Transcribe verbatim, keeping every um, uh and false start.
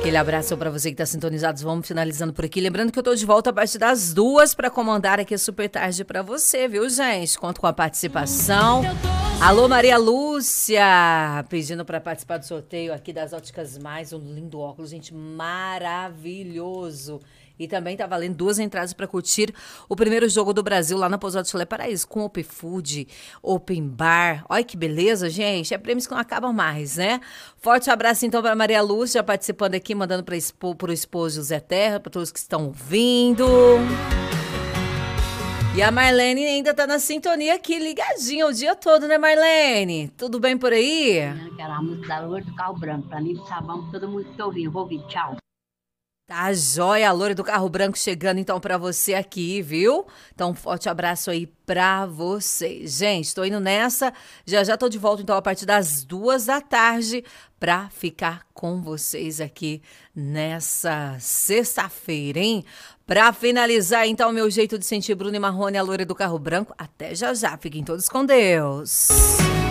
Aquele abraço para você que está sintonizado. Vamos finalizando por aqui. Lembrando que eu estou de volta a partir das duas para comandar aqui super tarde para você, viu, gente? Conto com a participação. Alô, Maria Lúcia, pedindo para participar do sorteio aqui das Óticas Mais. Um lindo óculos, gente, maravilhoso. E também tá valendo duas entradas para curtir o primeiro jogo do Brasil lá na Pousada Chulé Paraíso, com Open Food, Open Bar. Olha que beleza, gente. É prêmios que não acabam mais, né? Forte abraço, então, para Maria Lúcia, já participando aqui, mandando para o esposo José Terra, para todos que estão ouvindo. E a Marlene ainda tá na sintonia aqui, ligadinha o dia todo, né, Marlene? Tudo bem por aí? Aquela música da Loura do Carro Branco. Pra mim, sabão, todo mundo que tá ouvindo. Vou ouvir. Tchau. Tá jóia, a Loura do Carro Branco chegando então pra você aqui, viu? Então, um forte abraço aí pra vocês. Gente, tô indo nessa, já já tô de volta então a partir das duas da tarde pra ficar com vocês aqui nessa sexta-feira, hein? Pra finalizar então o meu jeito de sentir Bruno e Marrone, a Loura do Carro Branco, até já já, fiquem todos com Deus.